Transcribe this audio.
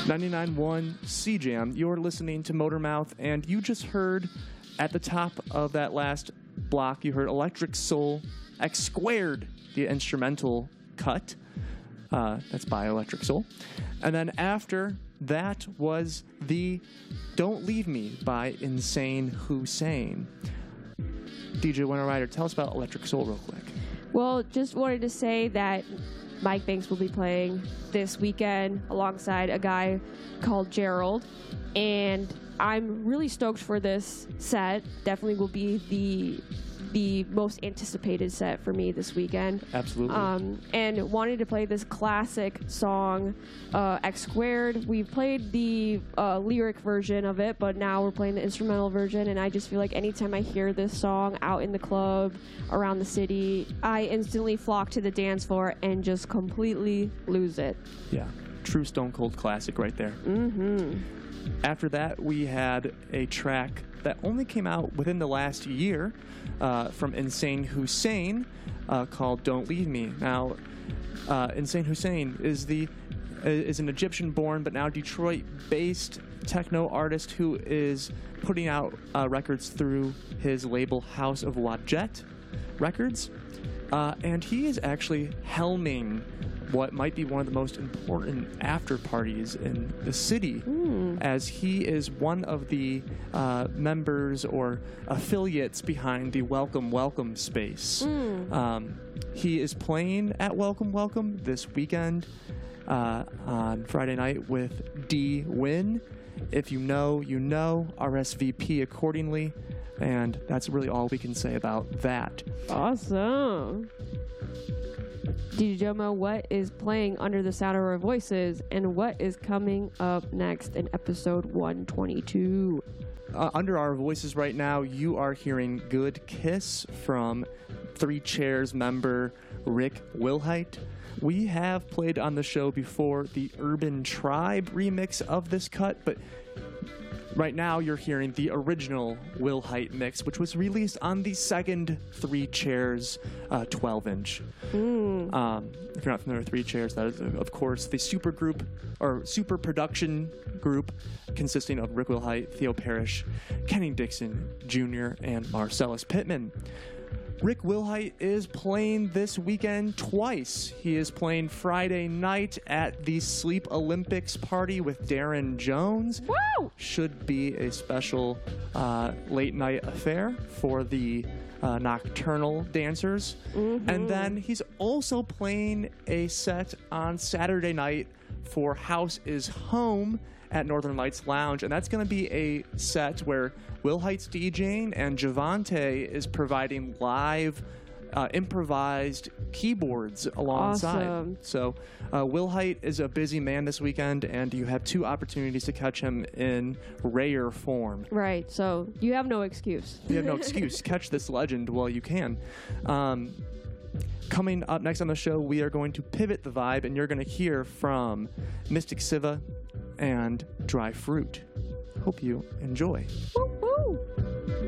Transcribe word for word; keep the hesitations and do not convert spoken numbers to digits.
ninety-nine point one C Jam. You're listening to Motormouth, and you just heard at the top of that last block, you heard Electric Soul X Squared, the instrumental cut. Uh, that's by Electric Soul. And then after that was the Don't Leave Me by Insane Hussein. D J Winter Rider, tell us about Electric Soul real quick. Well, just wanted to say that Mike Banks will be playing this weekend alongside a guy called Gerald, and I'm really stoked for this set. Definitely will be the the most anticipated set for me this weekend. Absolutely. Um, and wanted to play this classic song, uh, X Squared. We've played the uh, lyric version of it, but now we're playing the instrumental version, and I just feel like anytime I hear this song out in the club, around the city, I instantly flock to the dance floor and just completely lose it. Yeah, true Stone Cold classic right there. Mm-hmm. After that, we had a track that only came out within the last year uh, from Insane Hussein uh, called Don't Leave Me. Now, uh, Insane Hussein is the is an Egyptian-born but now Detroit-based techno artist who is putting out uh, records through his label House of Wadjet Records. Uh, and he is actually helming what might be one of the most important after parties in the city, mm. as he is one of the uh, members or affiliates behind the Welcome Welcome space. Mm. Um, he is playing at Welcome Welcome this weekend uh, on Friday night with D Win. If you know, you know, R S V P accordingly. And that's really all we can say about that. Awesome. D J Jomo, what is playing under the sound of our voices, and what is coming up next in episode one twenty-two? Uh, under our voices right now, you are hearing Good Kiss from Three Chairs member Rick Wilhite. We have played on the show before the Urban Tribe remix of this cut, but right now you're hearing the original Wilhite mix, which was released on the second Three Chairs uh, twelve inch. Mm. Um, if you're not familiar with Three Chairs, that is, of course, the super group or super production group consisting of Rick Wilhite, Theo Parrish, Kenny Dixon Junior, and Marcellus Pittman. Rick Wilhite is playing this weekend twice. He is playing Friday night at the Sleep Olympics party with Darren Jones. Woo! Should be a special uh, late night affair for the uh, nocturnal dancers. Mm-hmm. And then he's also playing a set on Saturday night for House is Home at Northern Lights Lounge, and that's going to be a set where Wilhite's DJing and Javante is providing live uh, improvised keyboards alongside. Awesome. So uh, Wilhite is a busy man this weekend, and you have two opportunities to catch him in rare form. Right, so you have no excuse. You have no excuse. Catch this legend while you can. Um, coming up next on the show, we are going to pivot the vibe, and you're going to hear from Mystic Siva and Dry Fruit. Hope you enjoy. Woo-hoo.